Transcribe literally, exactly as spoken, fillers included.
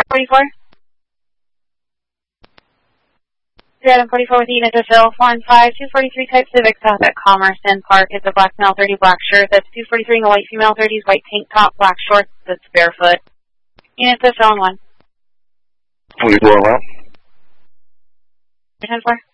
forty-four. Item forty-four with unit to fill, one five two forty-three type Civic South at Commerce and Park. It's a black male, thirty black shirt. That's two forty-three and a white female, thirties white tank top, black shorts. That's barefoot. Unit to fill, one. forty-four, well. ten four.